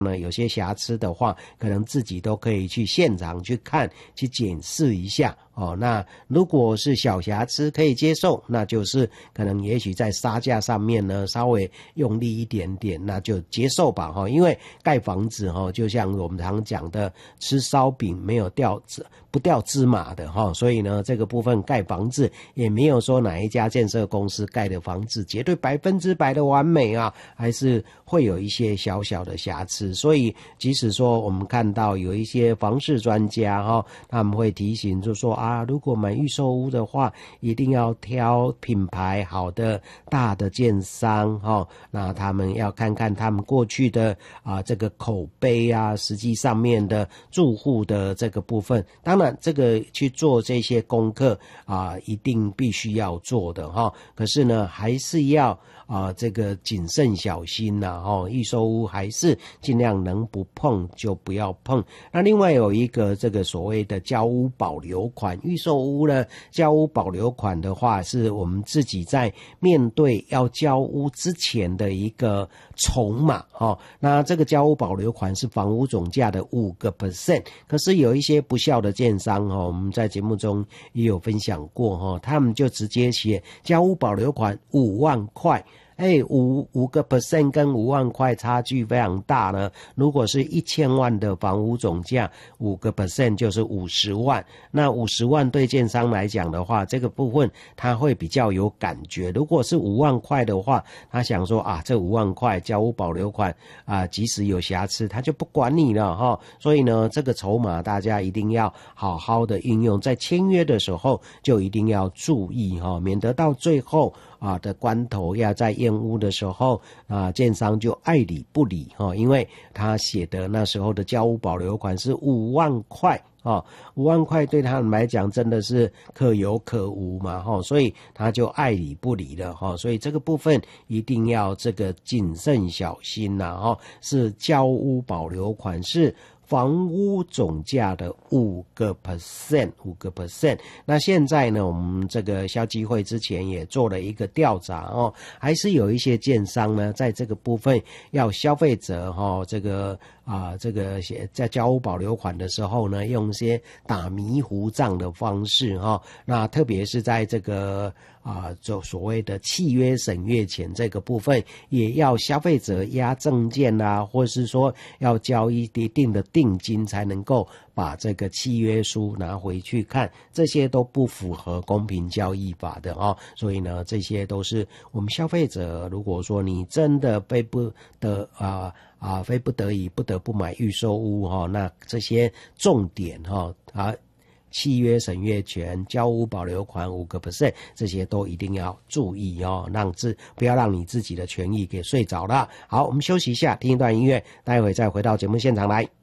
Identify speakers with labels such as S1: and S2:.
S1: 呢，有些瑕疵的话，可能自己都可以去现场去看，去检视一下哦。那如果是小瑕疵可以接受，那就是可能也许在沙架上面呢稍微用力一点点，那就接受吧哈。因为盖房子哈，就像我们常讲的，吃烧饼没有不掉芝麻的哈，所以呢，这个部分盖房子也没有说哪一家建设公司盖的房子绝对100%的完美啊，还是会有一些小小的瑕疵。所以即使说我们看到有一些房市专家哈，他们会提醒就说啊，如果买预售屋的话，一定要挑品牌好的大的建商哈，那他们要看看他们过去的这个口碑啊，实际上面的住户的这个部分，当然这个去做这些功课一定必须要做的哈。可是呢，还是要这个谨慎小心啦预售屋还是尽量能不碰就不要碰。那另外有一个这个所谓的交屋保留款，预售屋呢，交屋保留款的话，是我们自己在面对要交屋之前的一个筹码那这个交屋保留款是房屋总价的5%，可是有一些不肖的建商我们在节目中也有分享过他们就直接写交屋保留款5万块。5% 跟5万块差距非常大呢。如果是1000万的房屋总价，5% 就是50万。那50万对建商来讲的话，这个部分他会比较有感觉。如果是5万块的话，他想说这5万块交屋保留款即使有瑕疵，他就不管你了所以呢，这个筹码大家一定要好好的运用，在签约的时候就一定要注意免得到最后的关头要在验屋的时候建商就爱理不理因为他写的那时候的交屋保留款是5万块5万块对他们来讲真的是可有可无嘛所以他就爱理不理了所以这个部分一定要这个谨慎小心是交屋保留款是房屋总价的5%。那现在呢，我们这个消基会之前也做了一个调查还是有一些建商呢，在这个部分要消费者这个在交屋保留款的时候呢，用一些打迷糊仗的方式那特别是在这个就所谓的契约审阅前这个部分，也要消费者押证件或是说要交一定的定金才能够把这个契约书拿回去看，这些都不符合公平交易法的所以呢，这些都是我们消费者，如果说你真的非不得已不得不买预售屋那这些重点契约审阅权、交屋保留款5%，这些都一定要注意不要让你自己的权益给睡着了。好，我们休息一下，听一段音乐，待会再回到节目现场来。